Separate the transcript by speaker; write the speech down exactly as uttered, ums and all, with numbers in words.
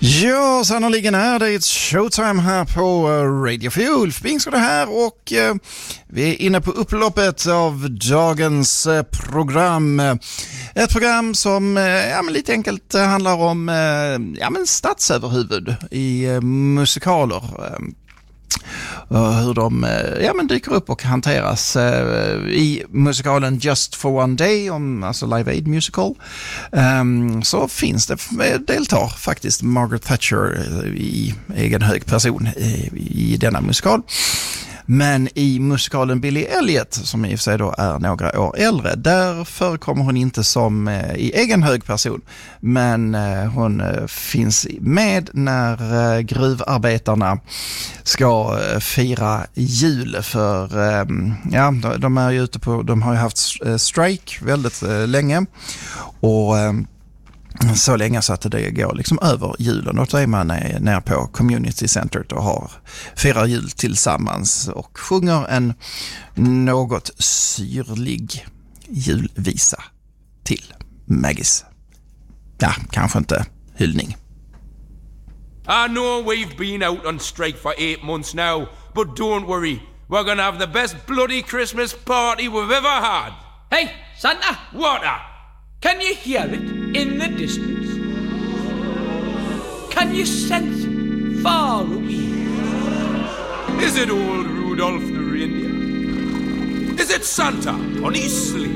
Speaker 1: Ja, sannoliken är det ett showtime här på Radio Fuel. Ulf Bingsk det här och eh, vi är inne på upploppet av dagens eh, program. Ett program som eh, ja, men lite enkelt eh, handlar om eh, ja, men stadsöverhuvud i eh, musikaler. Eh, hur de ja, men dyker upp och hanteras uh, i musikalen Just for One Day, om, alltså Live Aid Musical. Um, så finns det, deltar faktiskt Margaret Thatcher i egen hög person i, i denna musikal. Men i musikalen Billy Elliot, som i och för sig då är några år äldre, där förekommer hon inte som eh, i egen hög person. Men eh, hon eh, finns med när eh, gruvarbetarna ska eh, fira jul. För eh, ja, de, de är ju ute på, de har ju haft eh, strike väldigt eh, länge. Och eh, så länge så att det går liksom över julen, och då är man nere på Community Center och har firar jul tillsammans och sjunger en något syrlig julvisa till Maggis. Ja, kanske inte hyllning.
Speaker 2: I know we've been out on strike for eight months now, but don't worry, we're gonna have the best bloody Christmas party we've ever had.
Speaker 3: Hey, Santa!
Speaker 2: What a...
Speaker 3: Can you hear it in the distance? Can you sense it far away?
Speaker 2: Is it old Rudolph the reindeer? Is it Santa on his sleigh?